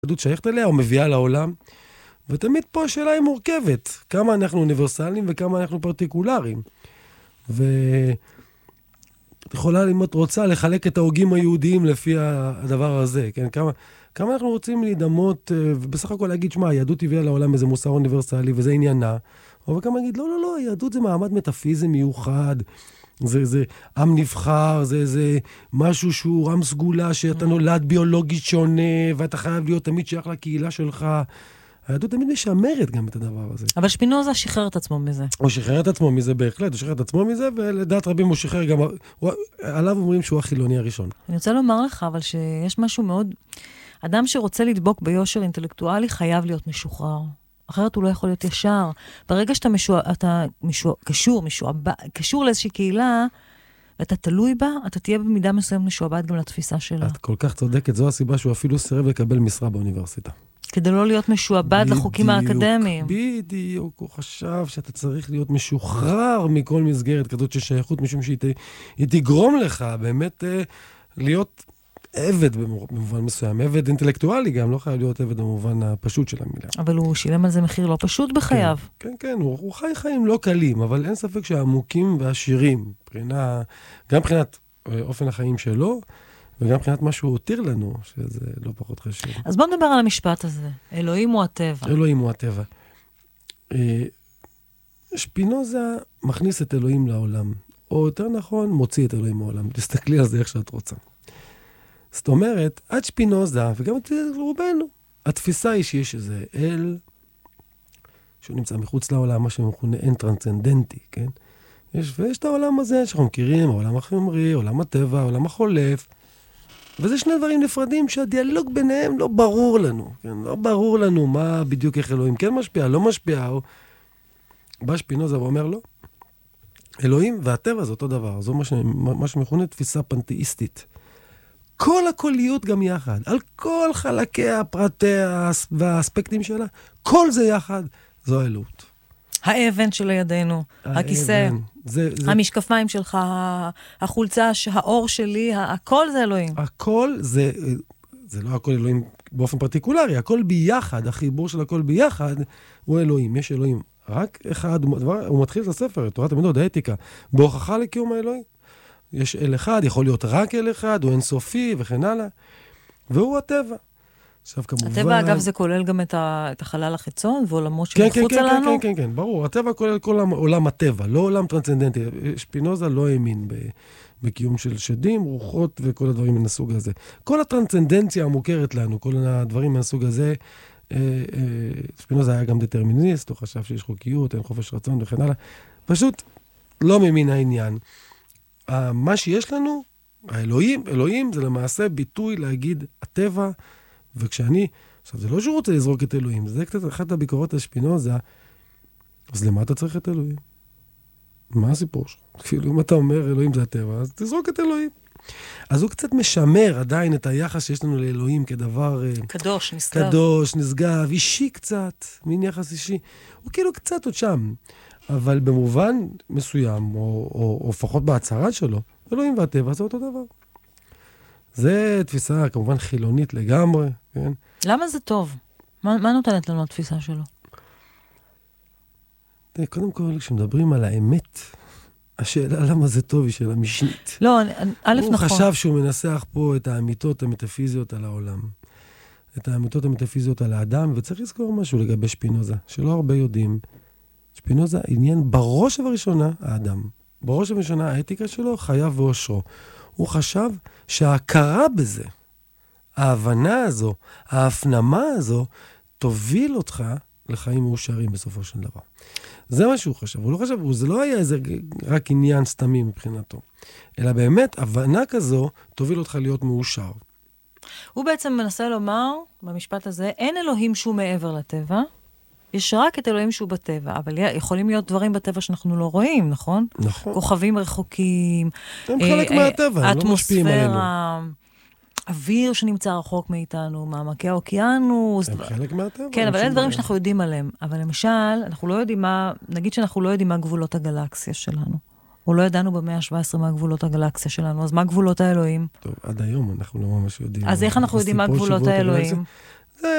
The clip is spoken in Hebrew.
היהדות שייכת אליה או מביאה לעולם, ותמיד פה השאלה היא מורכבת, כמה אנחנו אוניברסליים וכמה אנחנו פרטיקולריים. ואת יכולה, אם את רוצה, לחלק את ההוגים היהודיים לפי הדבר הזה, כן? כמה אנחנו רוצים להידמות, ובסך הכל להגיד, שמה, היהדות הביאה לעולם איזה מוסר אוניברסלי, וזה עניינה, אבל כמה להגיד, לא, היהדות זה מעמד מטאפיזי מיוחד, זה עם נבחר, זה משהו שהוא עם סגולה, שאתה נולד ביולוגית שונה, ואתה חייב להיות תמיד שייך לקהילה שלך. היהדות תמיד משמרת גם את הדבר הזה. אבל שפינוזה שחרר את עצמו מזה. הוא שחרר את עצמו מזה בהחלט, הוא שחרר את עצמו מזה, ולדעת רבים הוא שחרר גם, עליו אומרים שהוא החילוני הראשון. אני רוצה לומר לך, אבל שיש משהו מאוד, אדם שרוצה לדבוק ביושר אינטלקטואלי חייב להיות משוחרר. אחרת הוא לא יכול להיות ישר. ברגע שאתה קשור לאיזושהי קהילה, ואתה תלוי בה, אתה תהיה במידה מסוימת משועבד גם לתפיסה שלה. את כל כך צודקת, זו הסיבה שהוא אפילו סירב לקבל משרה באוניברסיטה. כדי לא להיות משועבד לחוקים האקדמיים. בדיוק, הוא חשב שאתה צריך להיות משוחרר מכל מסגרת כזאת של שייכות, משום שהיא תגרום לך באמת להיות עבד במובן מסוים, עבד אינטלקטואלי גם, לא חייב להיות עבד במובן הפשוט של המילה. אבל הוא שילם על זה מחיר לא פשוט בחייו. כן, הוא חי חיים לא קלים, אבל אין ספק שהעמוקים והשירים, גם מבחינת אופן החיים שלו, וגם מבחינת מה שהוא הותיר לנו, שזה לא פחות חשוב. אז בוא נדבר על המשפט הזה. אלוהים הוא הטבע. אלוהים הוא הטבע. שפינוזה מכניס את אלוהים לעולם, או יותר נכון, מוציא את אלוהים מהעולם. תסתכלי על זה איך שאת רוצה. זאת אומרת, עד שפינוזה, וגם את רובנו, התפיסה היא שיש איזה אל, שהוא נמצא מחוץ לעולם, מה שמכונה אין טרנסצנדנטי, כן? ויש את העולם הזה שאנחנו מכירים, העולם החומרי, עולם הטבע, העולם החולף, וזה שני דברים נפרדים שהדיאלוג ביניהם לא ברור לנו, כן? לא ברור לנו מה בדיוק איך אלוהים כן משפיע, לא משפיע, או... בא שפינוזה ואומר לא. אלוהים והטבע זה אותו דבר, זו מה שמכונה תפיסה פנתאיסטית. כל הקוליות גם יחד, על כל חלקיה, פרטיה והאספקטים שלה, כל זה יחד, זו האלוהות. האבן שלידינו, הכיסא, המשקפיים שלך, החולצה, האור שלי, הכל זה אלוהים. הכל זה לא הכל אלוהים באופן פרטיקולרי, הכל ביחד, החיבור של הכל ביחד הוא אלוהים. יש אלוהים רק אחד, הוא מתחיל את הספר, תורת המידות, האתיקה, בהוכחה לקיום האלוהים. יש אל אחד, יכול להיות רק אל אחד, הוא אינסופי וכן הלאה, והוא הטבע. עכשיו, כמובן... הטבע, אגב, זה כולל גם את החלל החיצון, ועולמות שמחוץ עלינו? כן, ברור. הטבע כולל כל עולם הטבע, לא עולם טרנסצנדנטי. שפינוזה לא האמין בקיום של שדים, רוחות וכל הדברים מן הסוג הזה. כל הטרנסצנדנציה המוכרת לנו, כל הדברים מהסוג הזה, שפינוזה היה גם דטרמיניסט, הוא חשב שיש חוקיות, אין חופש רצון וכן הלאה. פשוט לא ממין העניין. מה שיש לנו, אלוהים זה למעשה ביטוי להגיד הטבע, וכשאני, עכשיו זה לא שהוא רוצה לזרוק את אלוהים, זה קצת אחת הביקורות השפינוזה, אז למה אתה צריך את אלוהים? מה הסיפור שלך? כאילו אם אתה אומר אלוהים זה הטבע, אז תזרוק את אלוהים. אז הוא קצת משמר עדיין את היחס שיש לנו לאלוהים כדבר... קדוש, נשגב, אישי קצת, מין יחס אישי. הוא כאילו קצת עוד שם. אבל במובן מסוים, או לפחות בהצהרה שלו, אלוהים והטבע זה אותו דבר. זה תפיסה כמובן חילונית לגמרי, כן? למה זה טוב? מה נותנת לנו התפיסה שלו? קודם כל, כשמדברים על האמת, השאלה למה זה טוב היא שאלה משנית. לא, א' נכון. הוא חשב שהוא מנסח פה את האמיתות המטאפיזיות על העולם. את האמיתות המטאפיזיות על האדם, וצריך לזכור משהו לגבי שפינוזה, שלא הרבה יודעים. שפינוזה עניין בראש ובראשונה האדם. בראש ובראשונה האתיקה שלו, חייו ואושרו. הוא חשב שההכרה בזה, ההבנה הזו, ההפנמה הזו, תוביל אותך לחיים מאושרים בסופו של דבר. זה מה שהוא חשב. הוא לא חשב, זה לא היה איזה רק עניין סתמי מבחינתו. אלא באמת, הבנה כזו תוביל אותך להיות מאושר. הוא בעצם מנסה לומר, במשפט הזה, אין אלוהים שהוא מעבר לטבע, יש רק את אלוהים שהוא בטבע, אבל יכולים להיות דברים בטבע שאנחנו לא רואים, נכון? נכון. כוכבים רחוקים. הם חלק מהטבע, הם לא משפיעים עלינו. האטמוספירה, אוויר שנמצא רחוק מאיתנו, מעמקי האוקיינוס. הם חלק מהטבע. כן, אבל אין דברים שאנחנו יודעים עליהם. אבל למשל, אנחנו לא יודעים נגיד שאנחנו לא יודעים מה גבולות הגלקסיה שלנו. או לא ידענו במאה ה-17 מה גבולות הגלקסיה שלנו, אז מה גבולות האלוהים? טוב, עד היום אנחנו לא ממש יודעים. אז איך אנחנו יודעים מה גבולות האלוהים?